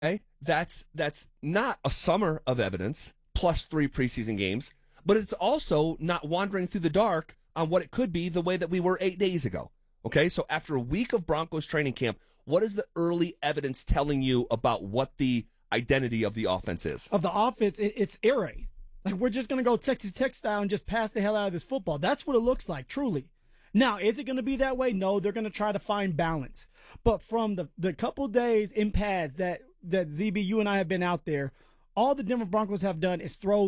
Okay? That's not a summer of evidence plus 3 preseason games, but it's also not wandering through the dark on what it could be the way that we were 8 days ago. Okay, so after a week of Broncos training camp, what is the early evidence telling you about what the identity of the offense is? Of the offense, it's air raid. Like, we're just going to go Texas Tech style and just pass the hell out of this football. That's what it looks like, truly. Now, is it going to be that way? No, they're going to try to find balance. But from the couple days in pads that ZB, you and I have been out there, all the Denver Broncos have done is throw.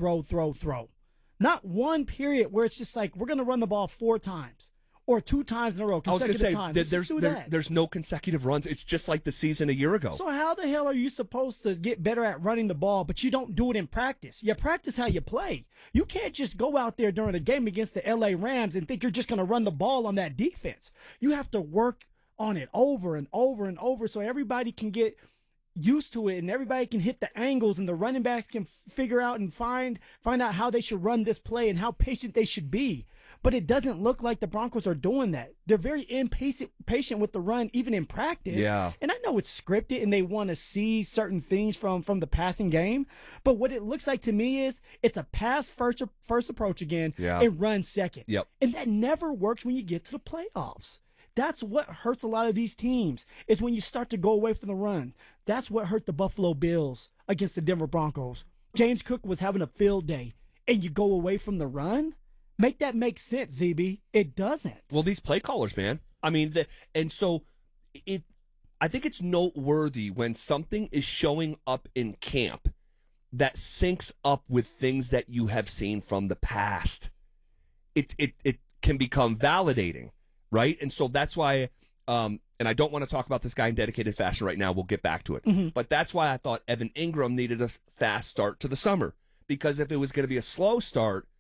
Not one period where it's just like, we're going to run the ball 4 times or 2 times in a row, consecutive times. There's no consecutive runs. It's just like the season a year ago. So how the hell are you supposed to get better at running the ball, but you don't do it in practice? You practice how you play. You can't just go out there during a game against the LA Rams and think you're just going to run the ball on that defense. You have to work on it over and over and over so everybody can get used to it and everybody can hit the angles and the running backs can figure out and find out how they should run this play and how patient they should be. But it doesn't look like the Broncos are doing that. They're very patient with the run, even in practice. Yeah. And I know it's scripted and they want to see certain things from the passing game. But what it looks like to me is it's a pass first approach again and run second. Yep. And that never works when you get to the playoffs. That's what hurts a lot of these teams is when you start to go away from the run. That's what hurt the Buffalo Bills against the Denver Broncos. James Cook was having a field day and you go away from the run? Make that make sense, ZB. It doesn't. Well, these play callers, man. I mean, I think it's noteworthy when something is showing up in camp that syncs up with things that you have seen from the past. It can become validating, right? And so that's why, and I don't want to talk about this guy in dedicated fashion right now. We'll get back to it. Mm-hmm. But that's why I thought Evan Ingram needed a fast start to the summer. Because if it was going to be a slow start,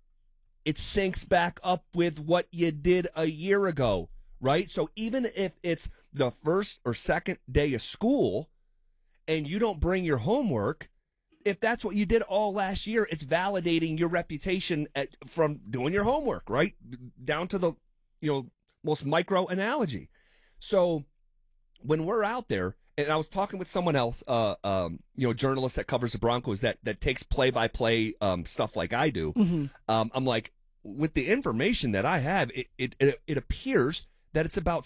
it syncs back up with what you did a year ago, right? So even if it's the first or second day of school and you don't bring your homework, if that's what you did all last year, it's validating your reputation from doing your homework, right? Down to the most micro analogy. So when we're out there, and I was talking with someone else, journalist that covers the Broncos that takes play-by-play stuff like I do. Mm-hmm. I'm like, with the information that I have, it appears that it's about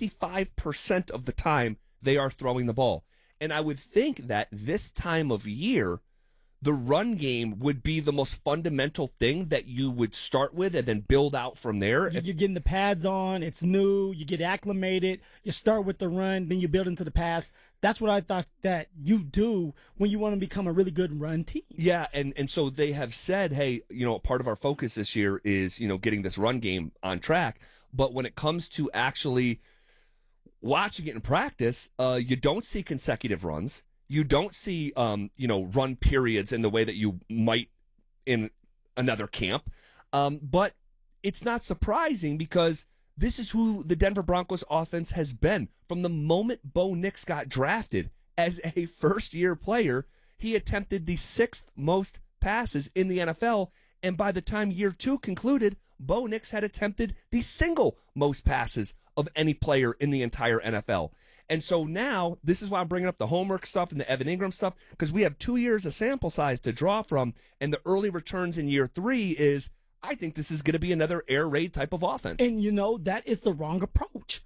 65% of the time they are throwing the ball. And I would think that this time of year, the run game would be the most fundamental thing that you would start with and then build out from there. You're getting the pads on. It's new. You get acclimated. You start with the run, then you build into the pass. That's what I thought that you do when you want to become a really good run team. Yeah, and so they have said, hey, part of our focus this year is, getting this run game on track. But when it comes to actually watching it in practice, you don't see consecutive runs. You don't see, run periods in the way that you might in another camp. But it's not surprising because this is who the Denver Broncos offense has been. From the moment Bo Nix got drafted as a first-year player, he attempted the 6th most passes in the NFL. And by the time year 2 concluded, Bo Nix had attempted the single most passes of any player in the entire NFL. And so now, this is why I'm bringing up the homework stuff and the Evan Ingram stuff, because we have 2 years of sample size to draw from, and the early returns in year 3 is, I think this is going to be another air raid type of offense. And that is the wrong approach.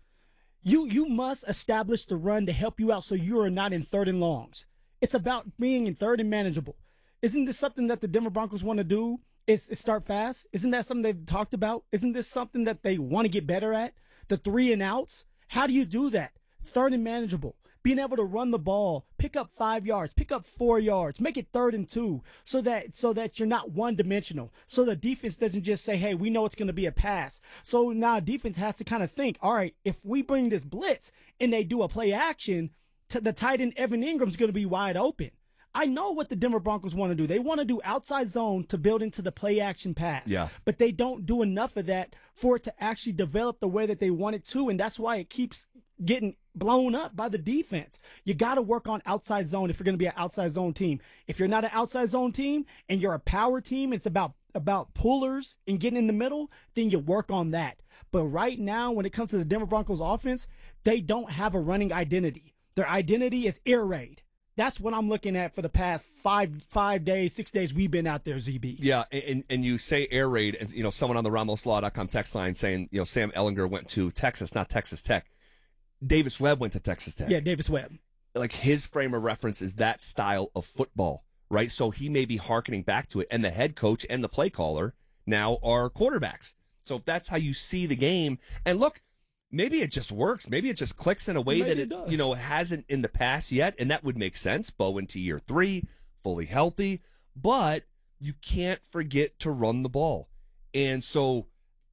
You must establish the run to help you out so you are not in 3rd and longs. It's about being in 3rd and manageable. Isn't this something that the Denver Broncos want to do? Is start fast? Isn't that something they've talked about? Isn't this something that they want to get better at? The 3 and outs? How do you do that? 3rd and manageable. Being able to run the ball, pick up 5 yards, pick up 4 yards, make it 3rd and 2 so that you're not one dimensional. So the defense doesn't just say, hey, we know it's going to be a pass. So now defense has to kind of think, all right, if we bring this blitz and they do a play action, the tight end Evan Ingram's going to be wide open. I know what the Denver Broncos want to do. They want to do outside zone to build into the play action pass. Yeah. But they don't do enough of that for it to actually develop the way that they want it to. And that's why it keeps getting blown up by the defense. You got to work on outside zone if you're going to be an outside zone team. If you're not an outside zone team and you're a power team, it's about pullers and getting in the middle, then you work on that. But right now, when it comes to the Denver Broncos offense, they don't have a running identity. Their identity is air raid. That's what I'm looking at for the past 5 days, 6 days we've been out there, ZB. Yeah, and you say air raid, and someone on the RamosLaw.com text line saying Sam Ehlinger went to Texas, not Texas Tech. Davis Webb went to Texas Tech. Yeah, Davis Webb. Like his frame of reference is that style of football, right? So he may be hearkening back to it, and the head coach and the play caller now are quarterbacks. So if that's how you see the game, and look, maybe it just works. Maybe it just clicks in a way that it hasn't in the past yet, and that would make sense. Bowen to year 3, fully healthy, but you can't forget to run the ball. And so,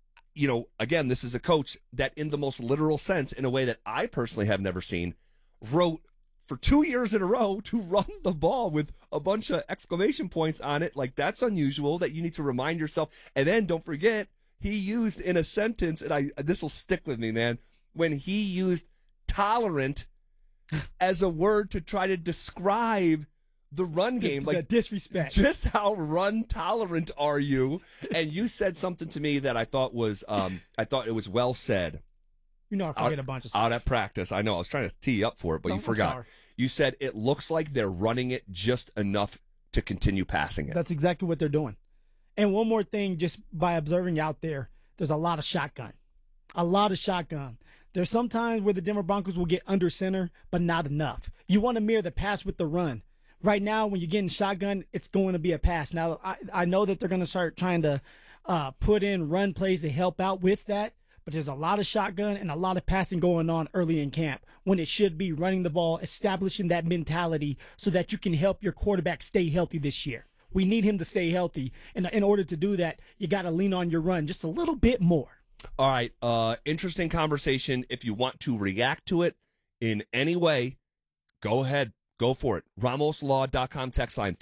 again, this is a coach that in the most literal sense, in a way that I personally have never seen, wrote for 2 years in a row to run the ball with a bunch of exclamation points on it. Like, that's unusual, that you need to remind yourself. And then don't forget, he used in a sentence, and this will stick with me, man, when he used tolerant as a word to try to describe the run game. The disrespect. Just how run tolerant are you? And you said something to me that I thought was, it was well said. I forget a bunch of stuff. Out at practice. I know. I was trying to tee you up for it, but you forgot. You said it looks like they're running it just enough to continue passing it. That's exactly what they're doing. And one more thing, just by observing out there, there's a lot of shotgun. A lot of shotgun. There's some times where the Denver Broncos will get under center, but not enough. You want to mirror the pass with the run. Right now, when you're getting shotgun, it's going to be a pass. Now, I know that they're going to start trying to put in run plays to help out with that, but there's a lot of shotgun and a lot of passing going on early in camp when it should be running the ball, establishing that mentality so that you can help your quarterback stay healthy this year. We need him to stay healthy. And in order to do that, you got to lean on your run just a little bit more. All right. Interesting conversation. If you want to react to it in any way, go ahead. Go for it. RamosLaw.com text line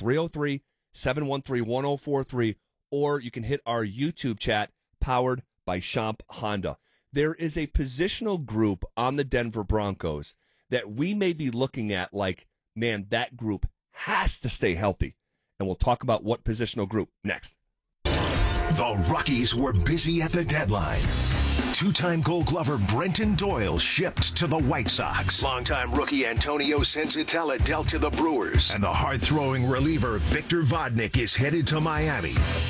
303-713-1043, or you can hit our YouTube chat powered by Champ Honda. There is a positional group on the Denver Broncos that we may be looking at like, man, that group has to stay healthy. And we'll talk about what positional group next. The Rockies were busy at the deadline. Two-time Gold Glover Brenton Doyle shipped to the White Sox. Longtime rookie Antonio Senzatella dealt to the Brewers. And the hard-throwing reliever Victor Vodnik is headed to Miami.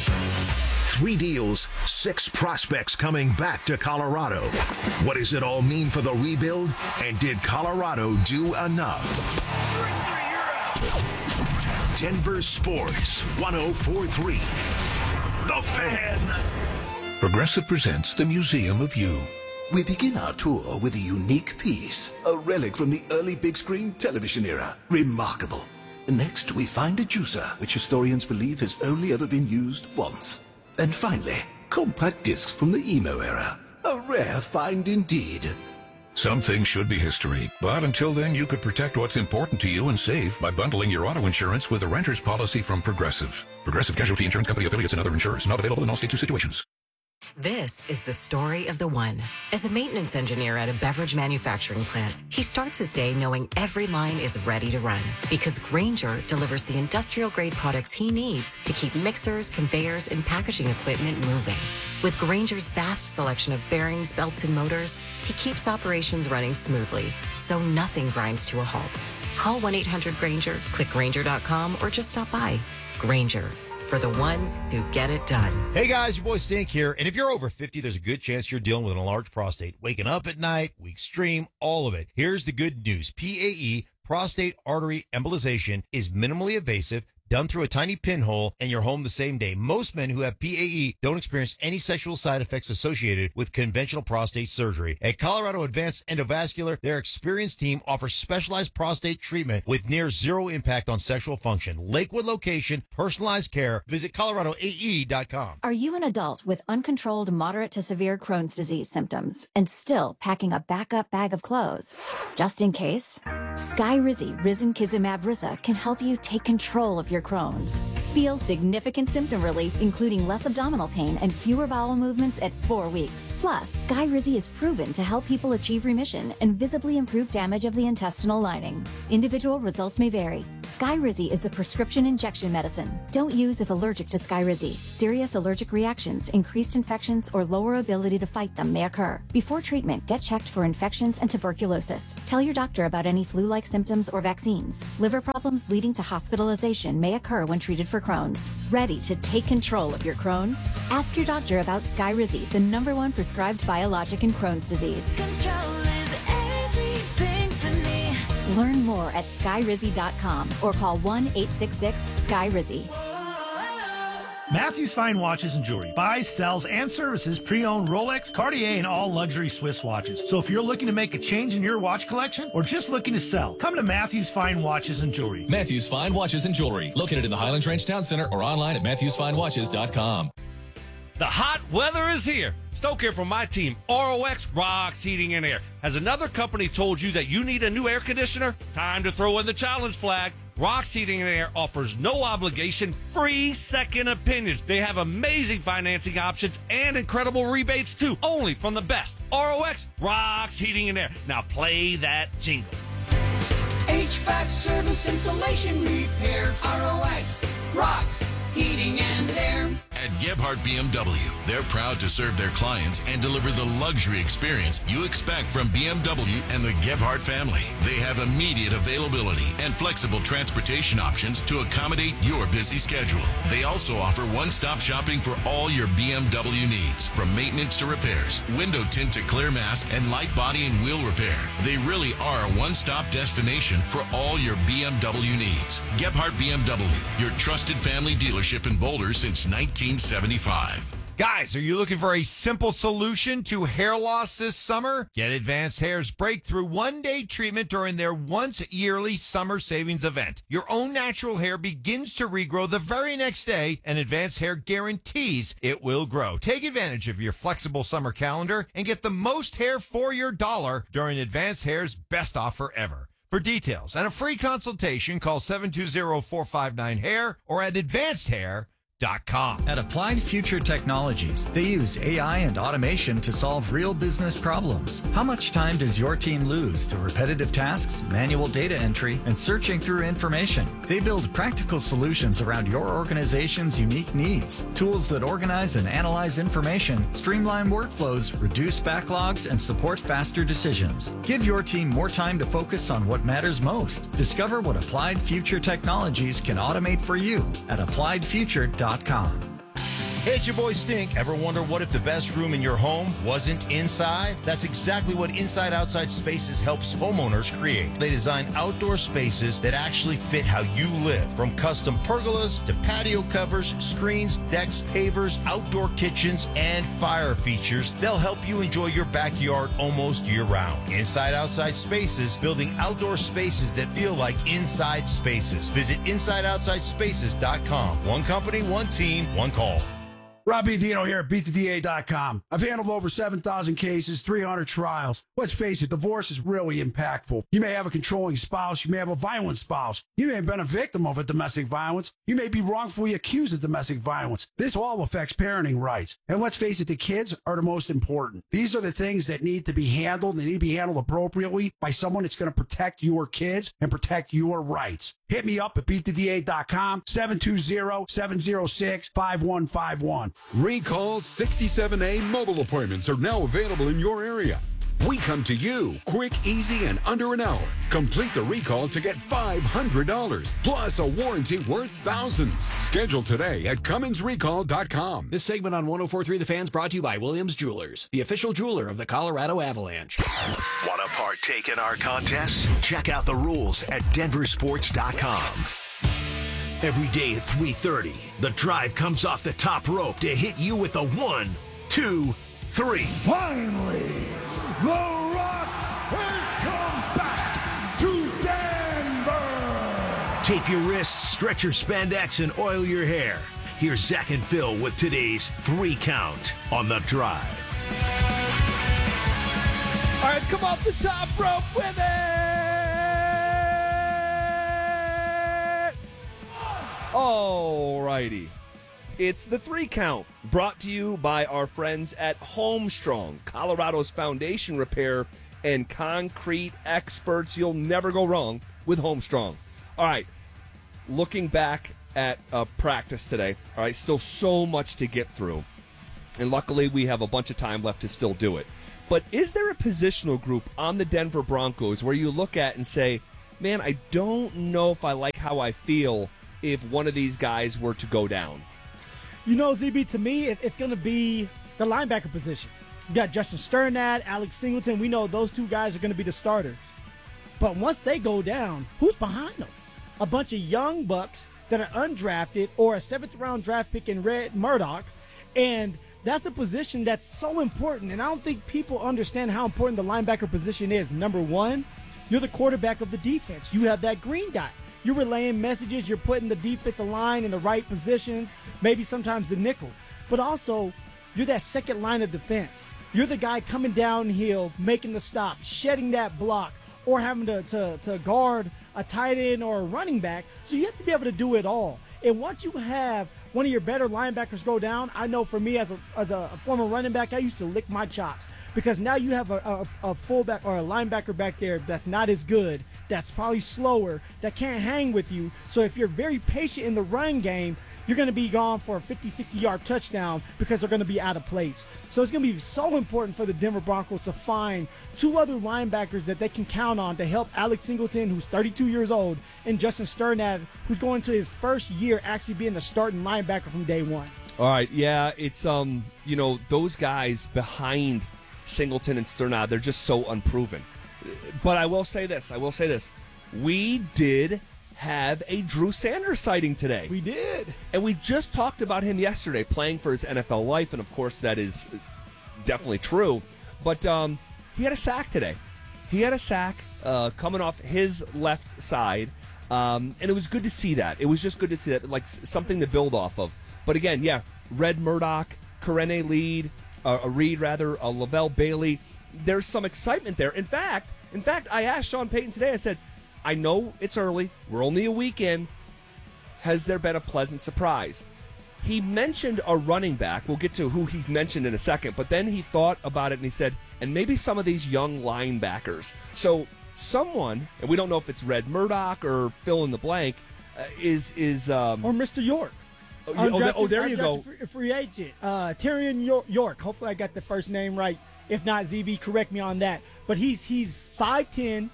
3 deals, 6 prospects coming back to Colorado. What does it all mean for the rebuild? And did Colorado do enough? Denver Sports 104.3. The Fan. Progressive presents the Museum of You. We begin our tour with a unique piece, a relic from the early big screen television era. Remarkable. Next, we find a juicer, which historians believe has only ever been used once. And finally, compact discs from the emo era. A rare find indeed. Some things should be history, but until then you could protect what's important to you and save by bundling your auto insurance with a renter's policy from Progressive. Progressive Casualty Insurance Company affiliates and other insurers. Not available in all states or situations. This is the story of the one. As a maintenance engineer at a beverage manufacturing plant, he starts his day knowing every line is ready to run because Grainger delivers the industrial-grade products he needs to keep mixers, conveyors, and packaging equipment moving. With Grainger's vast selection of bearings, belts, and motors, he keeps operations running smoothly, so nothing grinds to a halt. Call 1-800-GRAINGER, click Grainger.com, or just stop by. Grainger, for the ones who get it done. Hey guys, your boy Stink here. And if you're over 50, there's a good chance you're dealing with an enlarged prostate. Waking up at night, weak stream, all of it. Here's the good news. PAE, prostate artery embolization, is minimally invasive, done through a tiny pinhole, and you're home the same day. Most men who have PAE don't experience any sexual side effects associated with conventional prostate surgery. At Colorado Advanced Endovascular, their experienced team offers specialized prostate treatment with near zero impact on sexual function. Lakewood location, personalized care. Visit coloradoae.com. Are you an adult with uncontrolled moderate to severe Crohn's disease symptoms and still packing a backup bag of clothes? Just in case? Skyrizi Risankizumab Risa can help you take control of your Crohn's. Feel significant symptom relief, including less abdominal pain and fewer bowel movements at 4 weeks. Plus, Skyrizi is proven to help people achieve remission and visibly improve damage of the intestinal lining. Individual results may vary. Skyrizi is a prescription injection medicine. Don't use if allergic to Skyrizi. Serious allergic reactions, increased infections, or lower ability to fight them may occur. Before treatment, get checked for infections and tuberculosis. Tell your doctor about any flu-like symptoms or vaccines. Liver problems leading to hospitalization may occur when treated for Crohn's. Ready to take control of your Crohn's? Ask your doctor about Skyrizi, the #1 prescribed biologic in Crohn's disease. Control is everything to me. Learn more at skyrizi.com or call 1-866-SKYRIZI. Matthews Fine Watches and Jewelry buys, sells, and services pre-owned Rolex, Cartier, and all luxury Swiss watches. So if you're looking to make a change in your watch collection or just looking to sell, come to Matthews Fine Watches and Jewelry. Matthews Fine Watches and Jewelry, located in the Highlands Ranch Town Center or online at MatthewsFineWatches.com. The hot weather is here. Stoke here from my team, ROX Rocks Heating and Air. Has another company told you that you need a new air conditioner? Time to throw in the challenge flag. Rocks Heating and Air offers no obligation, free second opinions. They have amazing financing options and incredible rebates too, only from the best. ROX Rocks Heating and Air. Now play that jingle. HVAC service, installation, repair. ROX Rocks Heating and Air. At Gebhardt BMW, they're proud to serve their clients and deliver the luxury experience you expect from BMW and the Gebhardt family. They have immediate availability and flexible transportation options to accommodate your busy schedule. They also offer one-stop shopping for all your BMW needs, from maintenance to repairs, window tint to clear mask, and light body and wheel repair. They really are a one-stop destination for all your BMW needs. Gebhardt BMW, your trusted family dealership in Boulder since 1975. Guys, are you looking for a simple solution to hair loss this summer? Get Advanced Hair's breakthrough one-day treatment during their once-yearly summer savings event. Your own natural hair begins to regrow the very next day, and Advanced Hair guarantees it will grow. Take advantage of your flexible summer calendar and get the most hair for your dollar during Advanced Hair's best offer ever. For details and a free consultation, call 720-459-HAIR or at advancedhair.com. At Applied Future Technologies, they use AI and automation to solve real business problems. How much time does your team lose to repetitive tasks, manual data entry, and searching through information? They build practical solutions around your organization's unique needs. Tools that organize and analyze information, streamline workflows, reduce backlogs, and support faster decisions. Give your team more time to focus on what matters most. Discover what Applied Future Technologies can automate for you at appliedfuture.com. Hey, it's your boy Stink. Ever wonder what if the best room in your home wasn't inside? That's exactly what Inside Outside Spaces helps homeowners create. They design outdoor spaces that actually fit how you live. From custom pergolas to patio covers, screens, decks, pavers, outdoor kitchens, and fire features, they'll help you enjoy your backyard almost year-round. Inside Outside Spaces, building outdoor spaces that feel like inside spaces. Visit InsideOutsideSpaces.com. One company, one team, one call. Rob Dino here at BeatTheDA.com. I've handled over 7,000 cases, 300 trials. Let's face it, divorce is really impactful. You may have a controlling spouse. You may have a violent spouse. You may have been a victim of a domestic violence. You may be wrongfully accused of domestic violence. This all affects parenting rights. And let's face it, the kids are the most important. These are the things that need to be handled. They need to be handled appropriately by someone that's going to protect your kids and protect your rights. Hit me up at BeatTheDA.com, 720-706-5151. Recall 67A mobile appointments are now available in your area. We come to you quick, easy, and under an hour. Complete the recall to get $500 plus a warranty worth thousands. Schedule today at CumminsRecall.com. This segment on 104.3 The Fan's brought to you by Williams Jewelers, the official jeweler of the Colorado Avalanche. Want to partake in our contests? Check out the rules at denversports.com. Every day at 3:30, the drive comes off the top rope to hit you with a 1, 2, 3. Finally, The Rock has come back to Denver. Tape your wrists, stretch your spandex, and oil your hair. Here's Zach and Phil with today's 3 count on the drive. All right, let's come off the top rope with it. All right. righty. It's the 3 Count, brought to you by our friends at Homestrong, Colorado's foundation repair and concrete experts. You'll never go wrong with Homestrong. All right, looking back at practice today, all right, still so much to get through. And luckily, we have a bunch of time left to still do it. But is there a positional group on the Denver Broncos where you look at and say, man, I don't know if I like how I feel if one of these guys were to go down? You know, ZB, to me, it's going to be the linebacker position. You got Justin Sternad, Alex Singleton. We know those 2 guys are going to be the starters. But once they go down, who's behind them? A bunch of young bucks that are undrafted or a 7th-round draft pick in Red Murdoch. And that's a position that's so important. And I don't think people understand how important the linebacker position is. Number 1, you're the quarterback of the defense. You have that green dot. You're relaying messages. You're putting the defensive line in the right positions, maybe sometimes the nickel. But also, you're that second line of defense. You're the guy coming downhill, making the stop, shedding that block, or having to guard a tight end or a running back. So you have to be able to do it all. And once you have one of your better linebackers go down, I know for me as a former running back, I used to lick my chops. Because now you have a fullback or a linebacker back there that's not as good, that's probably slower, that can't hang with you. So if you're very patient in the run game, you're going to be gone for a 50, 60-yard touchdown because they're going to be out of place. So it's going to be so important for the Denver Broncos to find 2 other linebackers that they can count on to help Alex Singleton, who's 32 years old, and Justin Sternad, who's going to his first year actually being the starting linebacker from day 1. All right, yeah, it's, those guys behind Singleton and Sternad, they're just so unproven. But I will say this. We did have a Drew Sanders sighting today. We did. And we just talked about him yesterday, playing for his NFL life, and of course that is definitely true. But he had a sack today. He had a sack coming off his left side, and it was good to see that. It was just good to see that, like something to build off of. But again, yeah, Red Murdoch, Karene Reed, Lavelle Bailey. There's some excitement there. In fact, I asked Sean Payton today, I said, I know it's early. We're only a week in. Has there been a pleasant surprise? He mentioned a running back. We'll get to who he's mentioned in a second. But then he thought about it and he said, and maybe some of these young linebackers. So someone, and we don't know if it's Red Murdoch or fill in the blank, is or Mr. York. There you go. Free agent. Tyrion York. Hopefully I got the first name right. If not, ZB, correct me on that. But he's 5'10",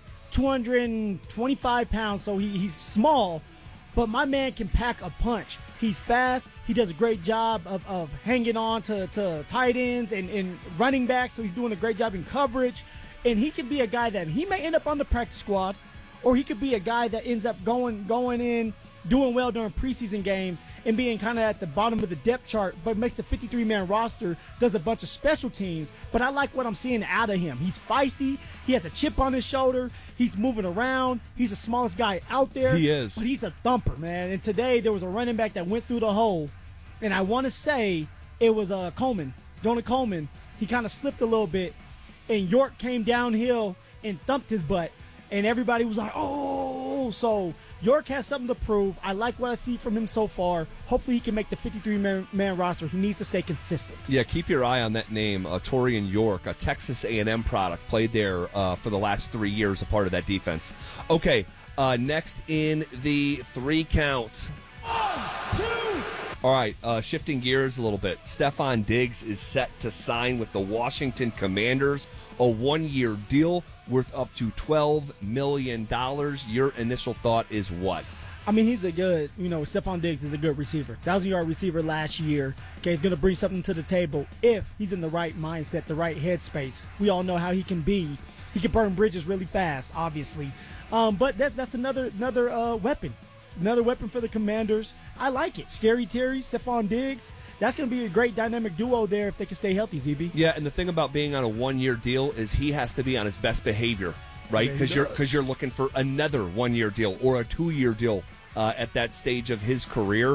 225 pounds, so he's small. But my man can pack a punch. He's fast. He does a great job of hanging on to tight ends and running backs, so he's doing a great job in coverage. And he can be a guy that he may end up on the practice squad, or he could be a guy that ends up going in, doing well during preseason games and being kind of at the bottom of the depth chart, but makes the 53-man roster, does a bunch of special teams. But I like what I'm seeing out of him. He's feisty. He has a chip on his shoulder. He's moving around. He's the smallest guy out there. He is. But he's a thumper, man. And today there was a running back that went through the hole, and I want to say it was Coleman, Jonah Coleman. He kind of slipped a little bit, and York came downhill and thumped his butt. And everybody was like, oh, so York has something to prove. I like what I see from him so far. Hopefully he can make the 53-man roster. He needs to stay consistent. Yeah, keep your eye on that name, Torian York, a Texas A&M product, played there for the last 3 years, a part of that defense. Okay, next in the 3 count. 1, 2. All right, shifting gears a little bit. Stefon Diggs is set to sign with the Washington Commanders, a 1-year deal worth up to $12 million. Your initial thought is what? I mean, he's a good, Stefon Diggs is a good receiver. 1,000-yard receiver last year. Okay, he's going to bring something to the table if he's in the right mindset, the right headspace. We all know how he can be. He can burn bridges really fast, obviously. But that's another weapon. Another weapon for the Commanders. I like it. Scary Terry, Stefon Diggs. That's going to be a great dynamic duo there if they can stay healthy, ZB. Yeah, and the thing about being on a 1-year deal is he has to be on his best behavior, right? Because you're looking for another 1-year deal or a 2-year deal at that stage of his career.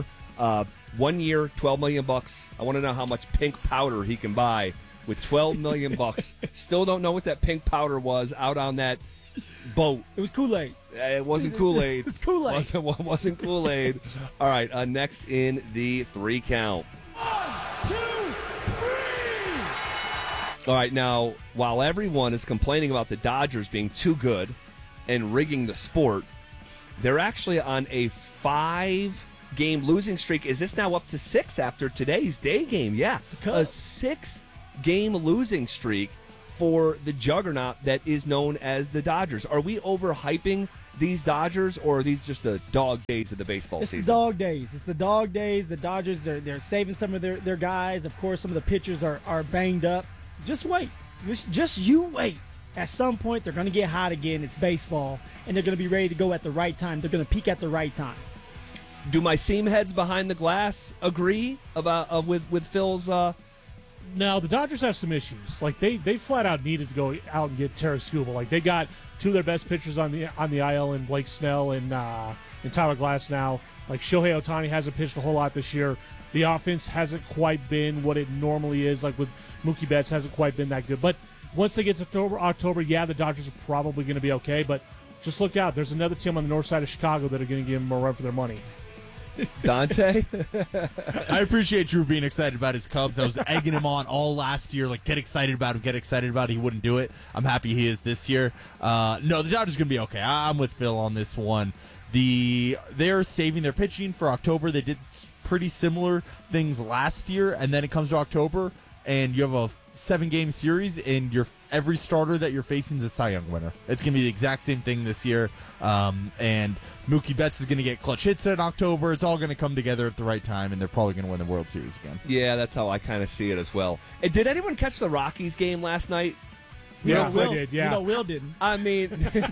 1 year, $12 million. I want to know how much pink powder he can buy with $12 million. Still don't know what that pink powder was out on that boat. It was Kool-Aid. It wasn't Kool-Aid. It's Kool-Aid. Wasn't Kool-Aid. All right, next in the 3 count. 1, 2, 3. All right, now, while everyone is complaining about the Dodgers being too good and rigging the sport, they're actually on a 5-game losing streak. Is this now up to 6 after today's day game? Yeah, a 6-game losing streak for the juggernaut that is known as the Dodgers. Are we overhyping these Dodgers, or are these just the dog days of the baseball season? It's the dog days. It's the dog days. The Dodgers, they're saving some of their guys. Of course, some of the pitchers are banged up. Just wait. Just you wait. At some point, they're going to get hot again. It's baseball, and they're going to be ready to go at the right time. They're going to peak at the right time. Do my seam heads behind the glass agree about with Phil's? No, the Dodgers have some issues. Like they flat out needed to go out and get Taraskubal. Like they got 2 of their best pitchers on the IL in Blake Snell and Tyler Glass now. Like Shohei Ohtani hasn't pitched a whole lot this year. The offense hasn't quite been what it normally is. Like with Mookie Betts, hasn't quite been that good. But once they get to October, yeah, the Dodgers are probably going to be okay. But just look out. There's another team on the north side of Chicago that are going to give them a run for their money. Dante? I appreciate Drew being excited about his Cubs. I was egging him on all last year, like get excited about him. He wouldn't do it. I'm happy he is this year. No, the Dodgers going to be okay. I'm with Phil on this one. They're saving their pitching for October. They did pretty similar things last year, and then it comes to October, and you have a 7-game series, and every starter that you're facing is a Cy Young winner. It's going to be the exact same thing this year. And Mookie Betts is going to get clutch hits in October. It's all going to come together at the right time, and they're probably going to win the World Series again. Yeah, that's how I kind of see it as well. And did anyone catch the Rockies game last night? Yeah, Will did. Yeah, Will didn't. I mean,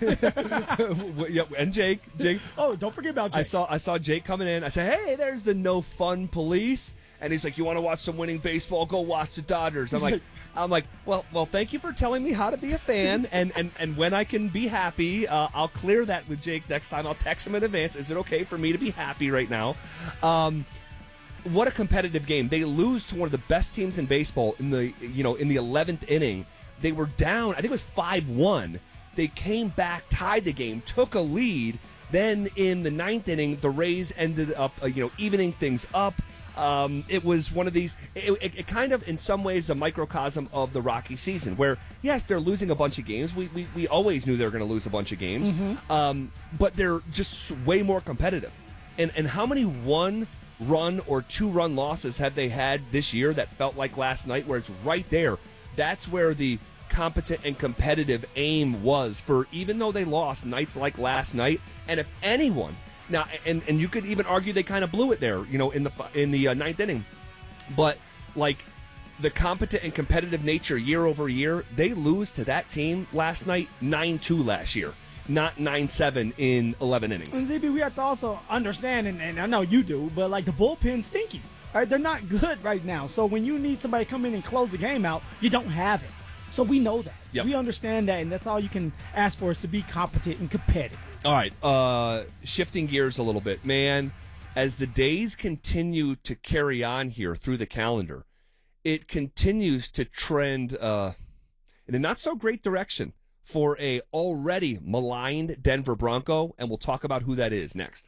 and Jake. Oh, don't forget about Jake. I saw Jake coming in. I said, "Hey, there's the no fun police." And he's like, "You want to watch some winning baseball? Go watch the Dodgers." I'm like, well, thank you for telling me how to be a fan, and when I can be happy, I'll clear that with Jake next time. I'll text him in advance. Is it okay for me to be happy right now? What a competitive game! They lose to one of the best teams in baseball in the 11th inning. They were down. I think it was 5-1. They came back, tied the game, took a lead. Then in the 9th inning, the Rays ended up evening things up. It was one of these, it kind of in some ways a microcosm of the Rocky season where, yes, they're losing a bunch of games. We always knew they were going to lose a bunch of games. Mm-hmm. But they're just way more competitive. And how many 1-run or 2-run losses have they had this year that felt like last night where it's right there? That's where the competent and competitive aim was for, even though they lost nights like last night. And if anyone now, and you could even argue they kind of blew it there, in the 9th inning, but like the competent and competitive nature year over year, they lose to that team last night 9-2 last year, not 9-7 in 11 innings. And ZB, we have to also understand, and I know you do, but like the bullpen's stinky. Right? They're not good right now. So when you need somebody to come in and close the game out, you don't have it. So we know that. Yep. We understand that, and that's all you can ask for is to be competent and competitive. All right, shifting gears a little bit, man. As the days continue to carry on here through the calendar, it continues to trend in a not-so-great direction for a already maligned Denver Bronco, and we'll talk about who that is next.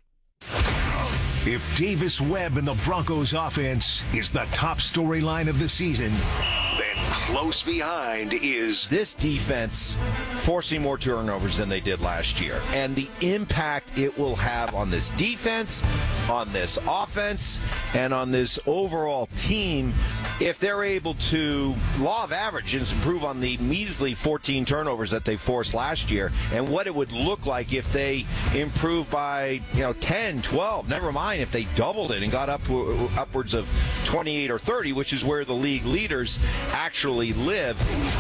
If Davis Webb and the Broncos offense is the top storyline of the season, then close behind is this defense forcing more turnovers than they did last year. And the impact it will have on this defense, on this offense, and on this overall team if they're able to, law of averages, improve on the measly 14 turnovers that they forced last year, and what it would look like if they improve by 10, 12, never mind if they doubled it and got upwards of 28 or 30, which is where the league leaders actually live.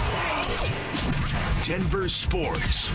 Denver Sports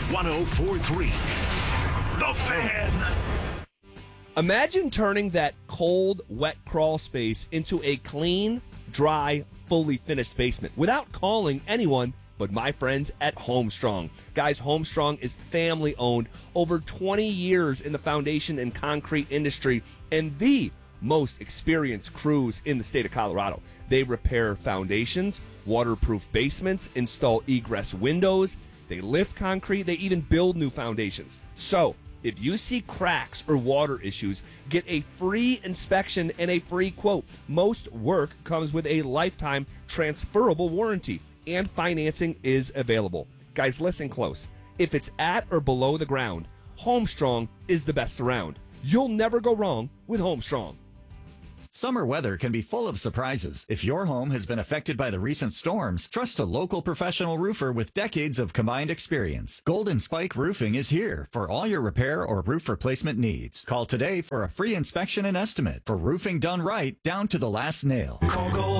104.3 The Fan. Imagine turning that cold, wet crawl space into a clean, dry, fully finished basement without calling anyone but my friends at Homestrong. Guys, Homestrong is family owned, over 20 years in the foundation and concrete industry, and the most experienced crews in the state of Colorado. They repair foundations, waterproof basements, install egress windows, they lift concrete, they even build new foundations. So, If you see cracks or water issues, get a free inspection and a free quote. Most work comes with a lifetime transferable warranty, and financing is available. Guys, listen close. If it's at or below the ground, Homestrong is the best around. You'll never go wrong with Homestrong. Summer weather can be full of surprises. If your home has been affected by the recent storms, trust a local professional roofer with decades of combined experience. Golden Spike Roofing is here for all your repair or roof replacement needs. Call today for a free inspection and estimate for roofing done right down to the last nail. Call